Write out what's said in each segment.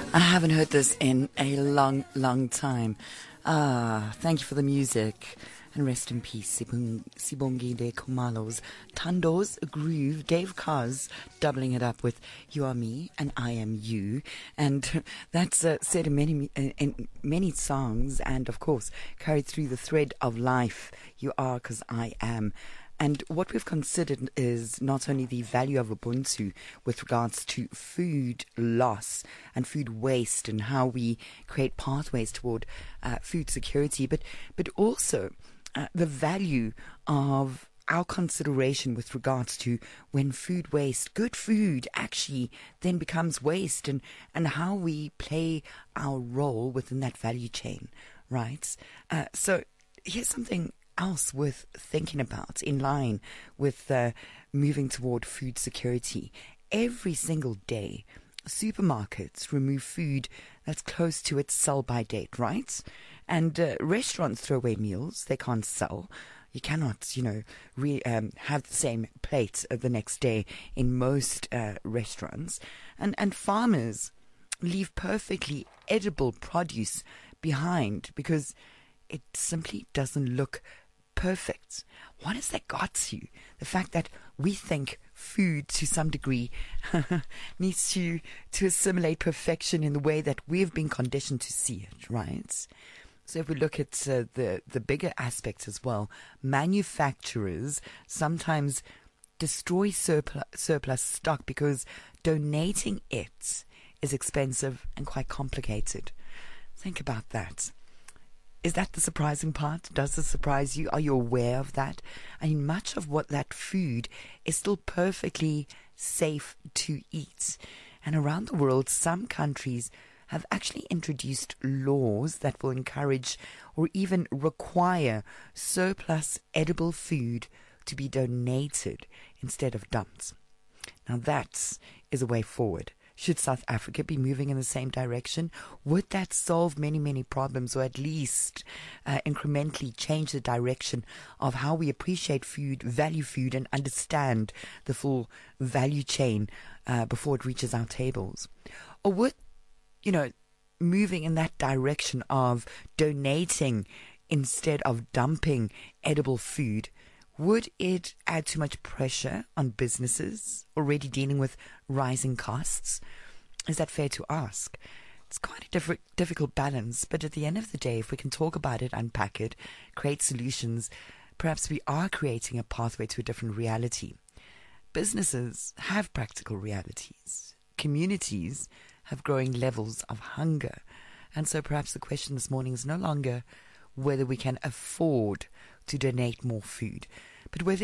I haven't heard this in a long, long time. Thank you for the music. And rest in peace, Sibongile Khumalo's Tando's Groove, Dave Kaz doubling it up with You Are Me and I Am You. And that's said in many songs and, of course, carried through the thread of life. You are 'cause I am. And what we've considered is not only the value of Ubuntu with regards to food loss and food waste and how we create pathways toward food security, but also the value of our consideration with regards to when food waste, good food actually then becomes waste, and how we play our role within that value chain, right? So here's something else worth thinking about in line with moving toward food security. Every single day, supermarkets remove food that's close to its sell-by date, right? And restaurants throw away meals they can't sell. You cannot, have the same plate the next day in most restaurants. And farmers leave perfectly edible produce behind because it simply doesn't look perfect. What has that got to? The fact that we think food to some degree needs to assimilate perfection in the way that we've been conditioned to see it, right? So if we look at the bigger aspects as well, manufacturers sometimes destroy surplus stock because donating it is expensive and quite complicated. Think about that. Is that the surprising part? Does this surprise you? Are you aware of that? I mean, much of what that food is still perfectly safe to eat. And around the world, some countries have actually introduced laws that will encourage or even require surplus edible food to be donated instead of dumped. Now that is a way forward. Should South Africa be moving in the same direction? Would that solve many, many problems, or at least incrementally change the direction of how we appreciate food, value food, and understand the full value chain before it reaches our tables? Or would, moving in that direction of donating instead of dumping edible food, would it add too much pressure on businesses already dealing with rising costs? Is that fair to ask? It's quite a difficult balance, but at the end of the day, if we can talk about it, unpack it, create solutions, perhaps we are creating a pathway to a different reality. Businesses have practical realities. Communities have growing levels of hunger. And so perhaps the question this morning is no longer whether we can afford to donate more food, but whether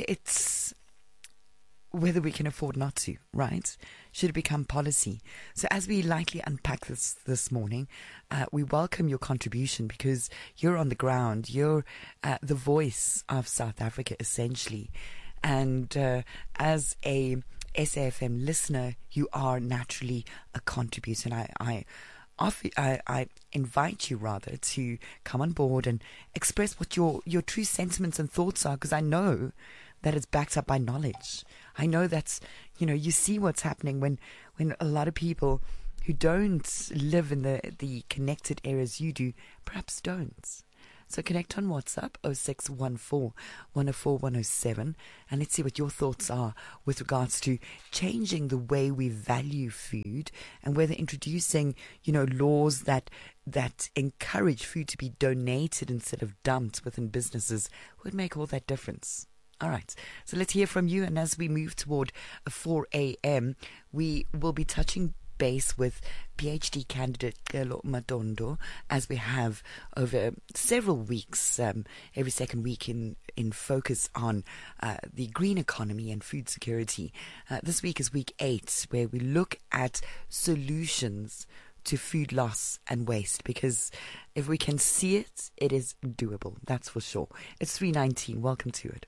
we can afford not to, right? Should it become policy? So as we lightly unpack this morning, we welcome your contribution because you're on the ground. You're the voice of South Africa, essentially. And as a SAFM listener, you are naturally a contributor. And I invite you rather to come on board and express what your true sentiments and thoughts are, because I know that it's backed up by knowledge. I know that's, you see what's happening when a lot of people who don't live in the connected areas you do, perhaps don't. So connect on WhatsApp 0614 104 107 and let's see what your thoughts are with regards to changing the way we value food and whether introducing, laws that encourage food to be donated instead of dumped within businesses would make all that difference. All right, so let's hear from you. And as we move toward 4 a.m., we will be touching base with PhD candidate Kelo Madondo, as we have over several weeks, every second week in focus on the green economy and food security. This week is week 8, where we look at solutions to food loss and waste, because if we can see it, it is doable. That's for sure. It's 3:19. Welcome to it.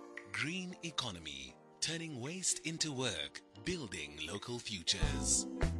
Green economy, turning waste into work, building local futures.